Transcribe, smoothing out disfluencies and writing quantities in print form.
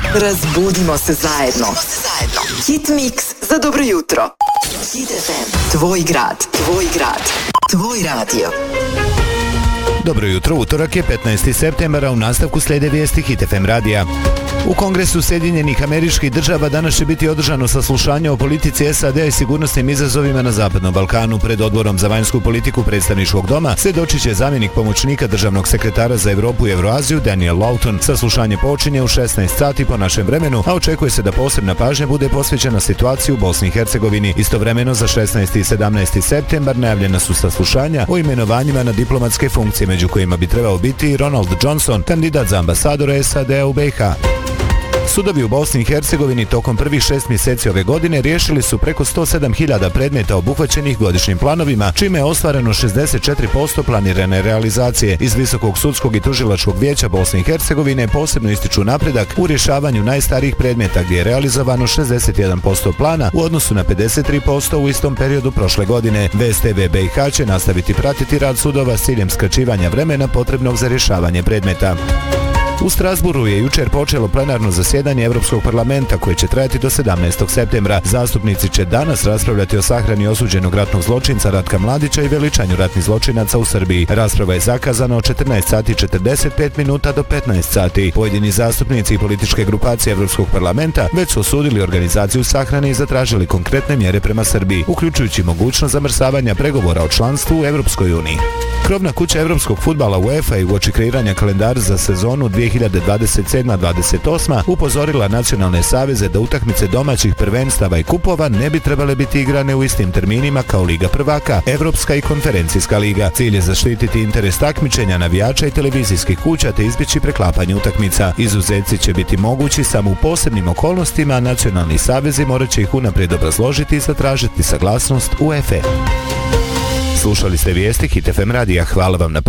Razbudimo se zajedno. Hit Mix za dobro jutro. Hit FM. Tvoj grad, tvoj grad, tvoj radio. Dobro jutro, utorak je 15. septembra, u nastavku slijede vijesti Hit FM radija. U Kongresu Sjedinjenih Američkih Država danas će biti održano saslušanje o politici SAD-a i sigurnosnim izazovima na Zapadnom Balkanu. Pred Odborom za vanjsku politiku predstavničkog doma svjedočit će zamjenik pomoćnika državnog sekretara za Europu i Euroaziju Daniel Lawton. Saslušanje počinje u 16 sati po našem vremenu, a očekuje se da posebna pažnja bude posvećena situaciji u Bosni i Hercegovini. Istovremeno za 16. i 17. septembar najavljena su saslušanja o imenovanjima na diplomatske funkcije, među kojima bi trebao biti Ronald Johnson, kandidat za ambasadora SAD-a u BiH. Sudovi u Bosni i Hercegovini tokom prvih 6 mjeseci ove godine riješili su preko 107.000 predmeta obuhvaćenih godišnjim planovima, čime je ostvareno 64% planirane realizacije. Iz Visokog sudskog i tužilačkog vijeća Bosne i Hercegovine posebno ističu napredak u rješavanju najstarijih predmeta, gdje je realizovano 61% plana u odnosu na 53% u istom periodu prošle godine. VSTV BiH će nastaviti pratiti rad sudova s ciljem skraćivanja vremena potrebnog za rješavanje predmeta. U Strasburu je jučer počelo plenarno zasjedanje Europskog parlamenta koje će trajati do 17. septembra. Zastupnici će danas raspravljati o sahrani osuđenog ratnog zločinca Ratka Mladića i veličanju ratnih zločinaca u Srbiji. Rasprava je zakazana od 14 sati 45 minuta do 15 sati. Pojedini zastupnici i političke grupacije Europskog parlamenta već su osudili organizaciju sahrane i zatražili konkretne mjere prema Srbiji, uključujući mogućnost zamrzavanja pregovora o članstvu u Europskoj uniji. Krovna kuća europskog fudbala UEFA i uoči kreiranja kalendara za sezonu 2027-28 upozorila nacionalne saveze da utakmice domaćih prvenstava i kupova ne bi trebale biti igrane u istim terminima kao Liga prvaka, Evropska i Konferencijska liga. Cilj je zaštititi interes takmičenja navijača i televizijskih kuća te izbjeći preklapanje utakmica. Izuzeci će biti mogući samo u posebnim okolnostima, a nacionalni savezi morat će ih unaprijed obrazložiti i zatražiti saglasnost UEFA. Slušali ste vijesti Hit FM radija. Hvala vam na